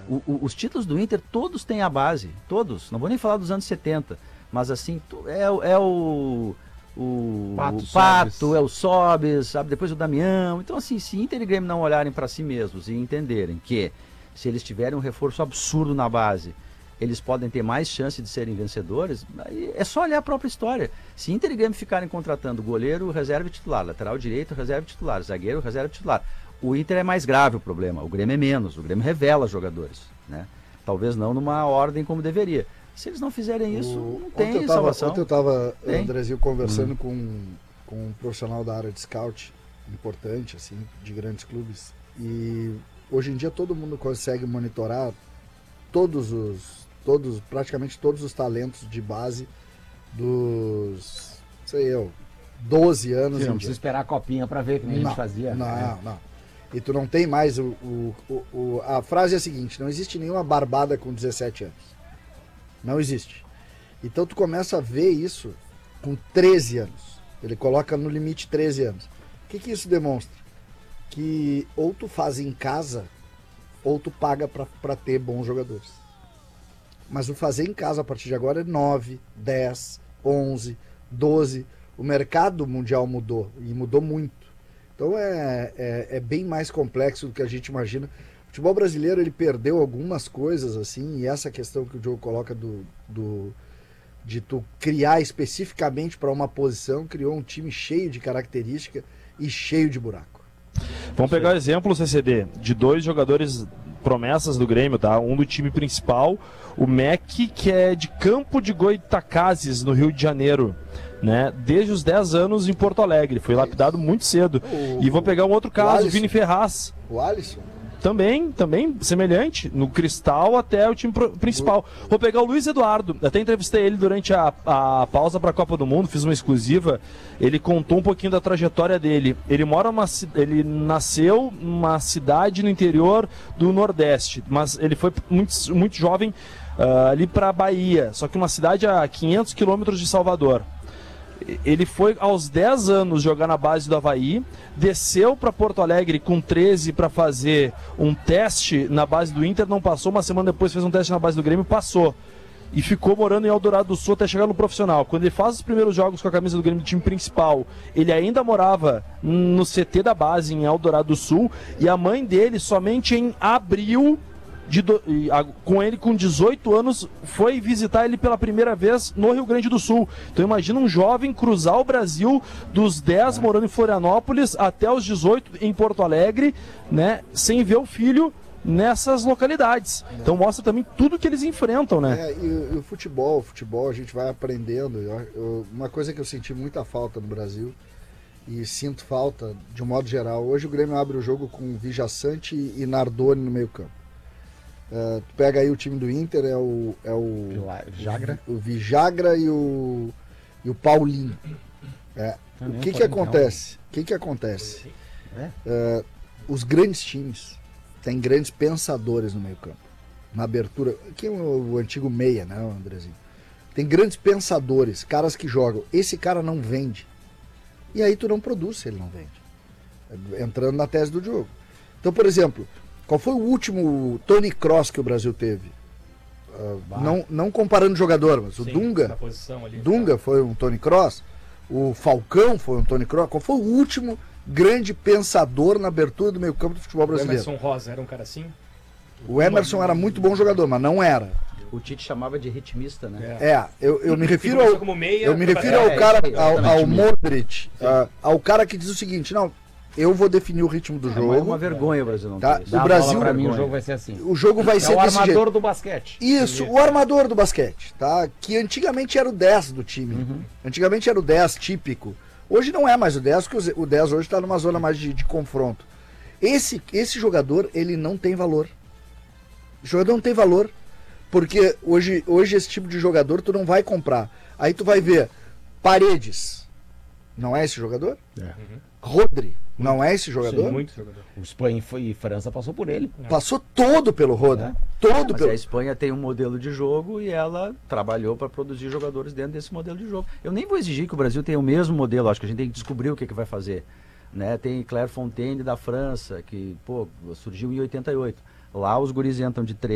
Os títulos do Inter, todos têm a base, todos. Não vou nem falar dos anos 70, mas assim, o Pato, é o Sobes, sabe? Depois o Damião. Então, assim, se Inter e Grêmio não olharem para si mesmos e entenderem que se eles tiverem um reforço absurdo na base, eles podem ter mais chance de serem vencedores, aí é só olhar a própria história. Se Inter e Grêmio ficarem contratando goleiro, reserva e titular, lateral direito, reserva e titular, zagueiro, reserva e titular, o Inter é mais grave o problema, o Grêmio é menos, o Grêmio revela jogadores, né? Talvez não numa ordem como deveria. Se eles não fizerem isso, não tem salvação. Ontem eu estava, Andrezinho, conversando com um profissional da área de scout, importante, assim, de grandes clubes, e hoje em dia todo mundo consegue monitorar praticamente todos os talentos de base dos, 12 anos. Sim, não precisa esperar a copinha para ver, que nem a gente fazia. Não. E tu não tem mais a frase é a seguinte: não existe nenhuma barbada com 17 anos. Não existe. Então tu começa a ver isso com 13 anos. Ele coloca no limite 13 anos. O que isso demonstra? Que ou tu faz em casa, ou tu paga para ter bons jogadores. Mas o fazer em casa a partir de agora é 9, 10, 11, 12. O mercado mundial mudou, e mudou muito. Então é bem mais complexo do que a gente imagina. O futebol brasileiro, ele perdeu algumas coisas, assim, e essa questão que o Diogo coloca de tu criar especificamente para uma posição, criou um time cheio de característica e cheio de buraco. Vamos pegar o exemplo, CCD, de 2 jogadores promessas do Grêmio, tá? Um do time principal, o Mac, que é de Campo de Goitacazes, no Rio de Janeiro, né? Desde os 10 anos em Porto Alegre, foi lapidado muito cedo. E vou pegar um outro caso, o Vini Ferraz. O Alisson? Também semelhante, no Cristal até o time principal. Vou pegar o Luiz Eduardo, até entrevistei ele durante a pausa para a Copa do Mundo, fiz uma exclusiva, ele contou um pouquinho da trajetória dele. Ele nasceu numa cidade no interior do Nordeste, mas ele foi muito jovem ali para Bahia, só que uma cidade a 500 quilômetros de Salvador. Ele foi aos 10 anos jogar na base do Avaí, desceu para Porto Alegre com 13 para fazer um teste na base do Inter, não passou, uma semana depois fez um teste na base do Grêmio, passou. E ficou morando em Eldorado do Sul até chegar no profissional. Quando ele faz os primeiros jogos com a camisa do Grêmio do time principal, ele ainda morava no CT da base em Eldorado do Sul, e a mãe dele, somente em abril, com ele com 18 anos, foi visitar ele pela primeira vez no Rio Grande do Sul. Então imagina um jovem cruzar o Brasil dos 10 morando em Florianópolis até os 18 em Porto Alegre, né, sem ver o filho nessas localidades. Então mostra também tudo que eles enfrentam, né? E o futebol a gente vai aprendendo. Uma coisa que eu senti muita falta no Brasil, e sinto falta de um modo geral, hoje o Grêmio abre o jogo com Vijaçante e Nardoni no meio campo. Tu pega aí o time do Inter, é o Vijagra. O Vijagra e o Paulinho. O que acontece? Os grandes times têm grandes pensadores no meio campo. Na abertura, que é o antigo meia, né, Andrezinho? Tem grandes pensadores, caras que jogam. Esse cara não vende. E aí tu não produz se ele não vende. Entrando na tese do Diogo. Então, por exemplo, qual foi o último Tony Kroos que o Brasil teve? Não comparando jogador, mas o Dunga. Dunga foi um Tony Kroos. O Falcão foi um Tony Kroos. Qual foi o último grande pensador na abertura do meio campo do futebol brasileiro? O Emerson Rosa era um cara assim? O Emerson era muito bom jogador, mas não era. O Tite chamava de ritmista, né? Eu me refiro ao Modric, ao cara que diz o seguinte: não, eu vou definir o ritmo do jogo. É uma vergonha o Brasil não ter isso. O Brasil, para mim, o jogo vai ser assim. O jogo vai ser o desse armador jeito. do basquete. Isso, o armador do basquete, tá? Que antigamente era o 10 do time. Antigamente era o 10 típico. Hoje não é mais o 10, porque o 10 hoje está numa zona mais de confronto. Esse jogador, ele não tem valor. O jogador não tem valor. Porque hoje esse tipo de jogador tu não vai comprar. Aí tu vai ver Paredes. Não é esse jogador? Rodri. Não é esse jogador? Sim, muito jogador. O Espanha e França passou por ele. Passou todo pelo Rodri. Mas a Espanha tem um modelo de jogo e ela trabalhou para produzir jogadores dentro desse modelo de jogo. Eu nem vou exigir que o Brasil tenha o mesmo modelo, acho que a gente tem que descobrir o que vai fazer. Né? Tem Clairefontaine da França, que surgiu em 88. Lá os guris entram de